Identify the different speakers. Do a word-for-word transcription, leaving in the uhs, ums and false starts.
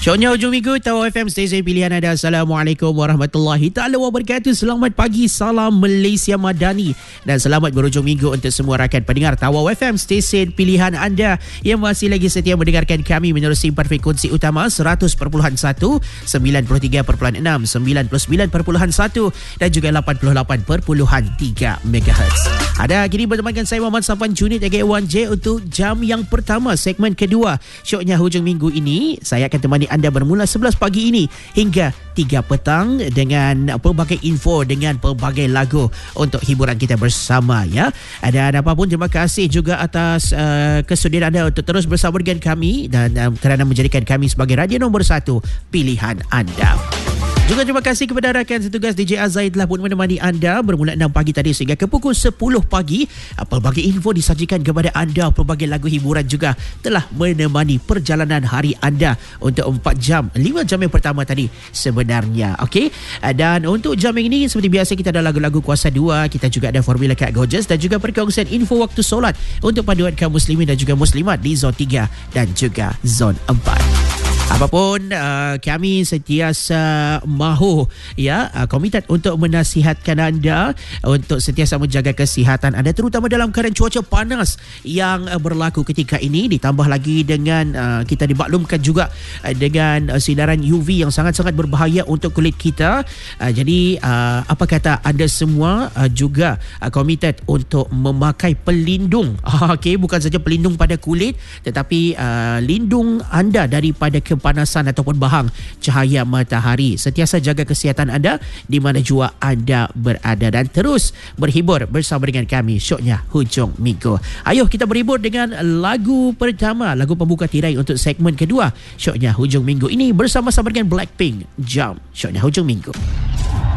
Speaker 1: Syoknya hujung minggu, Tawau F M, stesen pilihan anda. Assalamualaikum warahmatullahi taala wabarakatuh. Selamat pagi, salam Malaysia Madani. Dan selamat berhujung minggu untuk semua rakan pendengar Tawau F M, stesen pilihan anda yang masih lagi setia mendengarkan kami menerusi empat frekuensi utama seratus perpuluhan satu, sembilan puluh tiga perpuluhan enam, sembilan puluh sembilan perpuluhan satu dan juga lapan puluh lapan perpuluhan tiga megahertz. Ada kini bertemankan saya Muhammad Safwan Junid A K satu J untuk jam yang pertama segmen kedua Syoknya hujung minggu ini. Saya akan temani anda bermula sebelas pagi ini hingga tiga petang dengan pelbagai info, dengan pelbagai lagu untuk hiburan kita bersama ya. Dan apapun, terima kasih juga atas uh, kesudian anda untuk terus bersama dengan kami dan uh, kerana menjadikan kami sebagai radio nombor satu pilihan anda. Juga terima kasih kepada rakan setugas D J Azai telah pun menemani anda bermula enam pagi tadi sehingga ke pukul sepuluh pagi. Pelbagai info disajikan kepada anda, pelbagai lagu hiburan juga telah menemani perjalanan hari anda untuk empat jam, lima jam yang pertama tadi sebenarnya. Okey. Dan untuk jam yang ini seperti biasa kita ada lagu-lagu kuasa dua, kita juga ada Formula Cat Gorgeous dan juga perkongsian info waktu solat untuk paduan kaum muslimin dan juga muslimat di zon tiga dan juga zon empat. Apapun, uh, kami sentiasa mahu ya uh, komited untuk menasihatkan anda untuk sentiasa menjaga kesihatan anda, terutama dalam keadaan cuaca panas yang uh, berlaku ketika ini, ditambah lagi dengan uh, kita dimaklumkan juga uh, dengan uh, sinaran U V yang sangat-sangat berbahaya untuk kulit kita. Uh, jadi uh, apa kata anda semua uh, juga uh, komited untuk memakai pelindung. Okey, bukan saja pelindung pada kulit tetapi uh, lindung anda daripada kepanasan ataupun bahang cahaya matahari. Sentiasa jaga kesihatan anda di mana jua anda berada dan terus berhibur bersama dengan kami Syoknya hujung minggu. Ayuh kita berhibur dengan lagu pertama, lagu pembuka tirai untuk segmen kedua Syoknya hujung minggu ini bersama-sama dengan Blackpink. Jam Syoknya hujung minggu.